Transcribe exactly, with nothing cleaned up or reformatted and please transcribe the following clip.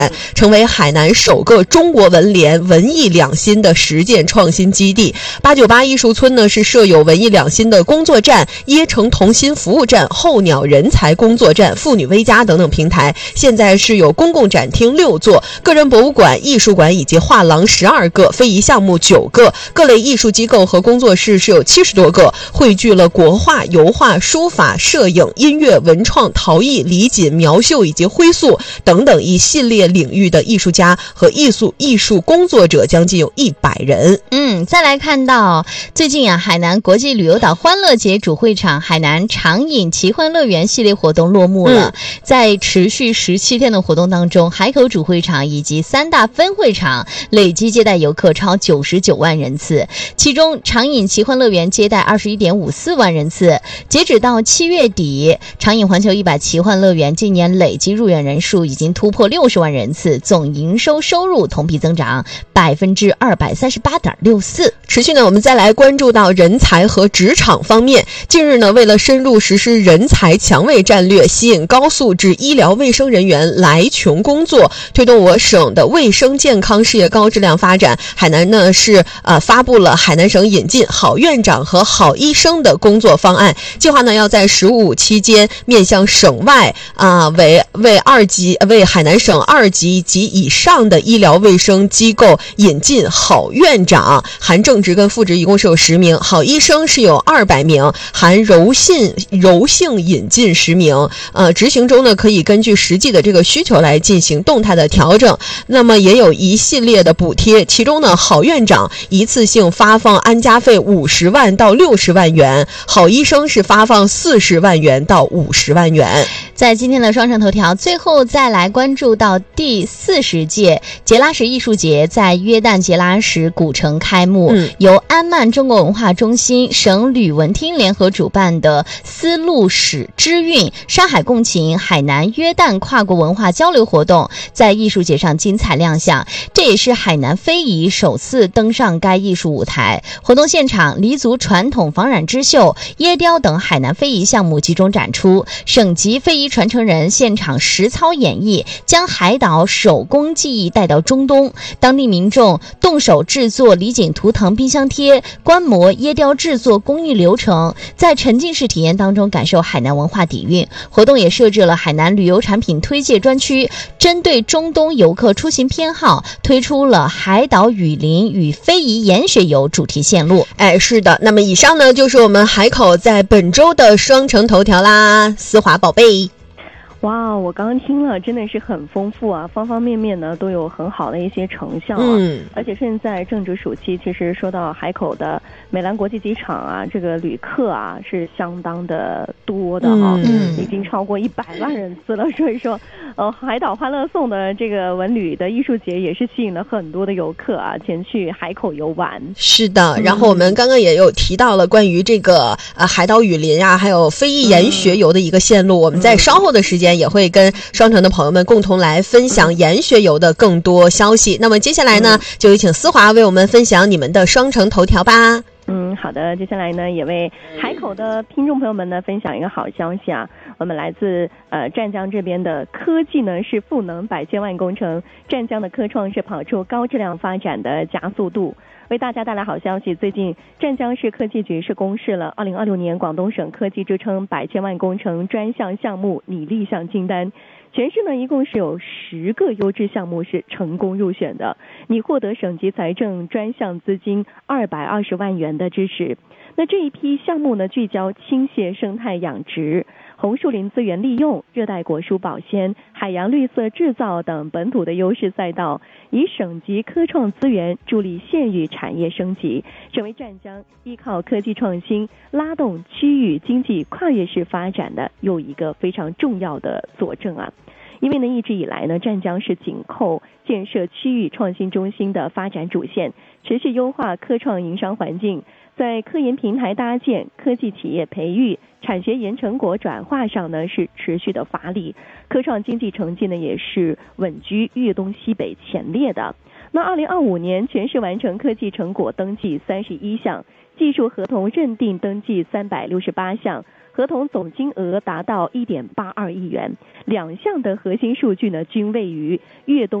成为海南首个中国文联文艺两新的实践创新基地。八九八艺术村呢是设有文艺两新的工作站、椰城同心服务站、候鸟人才工作站、妇女微家等等平台。现在是有公共展厅六座、个人博物馆、艺术馆以及画廊十二个、非遗项目九个，各类艺术机构和工作室是有七十多个，汇聚了国画、油画、书法、摄影、音乐、文创、陶艺、礼锦、苗绣以及徽塑等等一系列领域的艺术家和艺术艺术工作者将近有一百人。 嗯，再来看到最近啊，海南国际旅游岛欢乐节主会场海南长饮奇欢乐园系列活动落幕了。嗯、在持续十七天的活动当中，海口主会场以及三大分会场累计接待游客超九十九万人次，其中长饮奇欢乐园接待二十一点五四万人次。截止到七月底，长饮环球一百奇欢乐园今年累计入园人数已经突破六十万人次，总营收收入同比增长百分之二百三十八点六四。 持续呢，我们再来关注到人才和职场方面。近日呢，为了深入实施人才强卫战略，吸引高素质医疗卫生人员来琼工作，推动我省的卫生健康事业高质量发展，海南呢是呃发布了海南省引进好院长和好医生的工作方案，计划呢要在十五期间面向省外啊、呃、为为二级为海南省二级及以上的医疗卫生机构引进好院长，含正职跟副职一共是有十名，好医生是有二百名，含柔性柔性引进十名。呃，执行中呢可以根据实际的这个需求来进行动态的调整。那么也有一系列的补贴，其中呢好院长一次性发放安家费五十万到六十万元，好医生是发放四十万元到五十万元。 在今天的双城头条，最后再来关注到第四十届杰拉什艺术节在约旦杰拉什古城开幕。嗯、由安曼中国文化中心、省旅文厅联合主办的丝路史之韵山海共情海南约旦跨国文化交流活动在艺术节上精彩亮相，这也是海南非遗首次登上该艺术舞台。活动现场，黎族传统纺染织绣、椰雕等海南非遗项目集中展出，省级非遗传承人现场实操演绎，将海岛手工技艺带到中东。当地民众动手制作礼锦图腾冰箱贴，观摩椰雕制作工艺流程，在沉浸式体验当中感受海南文化底蕴。活动也设置了海南旅游产品推介专区，针对中东游客出行偏好，推出了海岛雨林与非遗研学游主题线路。 哎，是的，那么以上呢就是我们海口在本周的双城头条啦，思华宝贝。 哇，我刚刚听了，真的是很丰富啊，方方面面呢都有很好的一些成效啊。嗯，而且现在正值暑期，其实说到海口的美兰国际机场啊，这个旅客啊是相当的多的啊，嗯，已经超过一百万人次了。所以说，呃，海岛欢乐颂的这个文旅的艺术节也是吸引了很多的游客啊前去海口游玩。 是的，然后我们刚刚也有提到了关于这个呃海岛雨林啊，还有非遗研学游的一个线路，嗯、我们在稍后的时间也会跟双城的朋友们共同来分享研学游的更多消息。那么接下来呢，就有请思华为我们分享你们的双城头条吧。 嗯，好的，接下来呢，也为海口的听众朋友们呢分享一个好消息啊。我们来自呃湛江这边的科技呢是赋能百千万工程，湛江的科创是跑出高质量发展的加速度。为大家带来好消息，最近湛江市科技局是公示了二零二六年广东省科技支撑百千万工程专项项目拟立项清单。全市呢一共是有十个优质项目是成功入选的，拟获得省级财政专项资金二百二十万元的支持。那这一批项目呢，聚焦倾泻生态养殖、红树林资源利用、热带果蔬保鲜、海洋绿色制造等本土的优势赛道，以省级科创资源助力县域产业升级，成为湛江依靠科技创新拉动区域经济跨越式发展的又一个非常重要的佐证啊。因为呢，一直以来呢，湛江是紧扣建设区域创新中心的发展主线，持续优化科创营商环境，在科研平台搭建、科技企业培育、产学研成果转化上呢是持续的发力，科创经济成绩呢也是稳居粤东西北前列的。那二零二五年全市完成科技成果登记三十一项，技术合同认定登记三百六十八项， 合同总金额达到一点八二亿元。两项的核心数据呢，均位于粤东